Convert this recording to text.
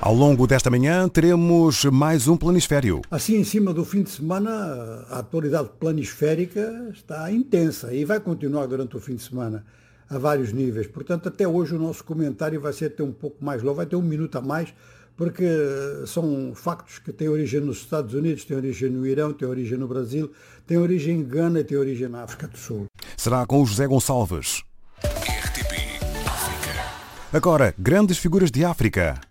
Ao longo desta manhã teremos mais um planisfério. Assim, em cima do fim de semana, a atualidade planisférica está intensa e vai continuar durante o fim de semana a vários níveis. Portanto, até hoje o nosso comentário vai ser até um pouco mais longo, vai ter um minuto a mais, porque são factos que têm origem nos Estados Unidos, têm origem no Irão, têm origem no Brasil, têm origem em Gana e têm origem na África do Sul. Será com o José Gonçalves. RTP África. Agora, grandes figuras de África.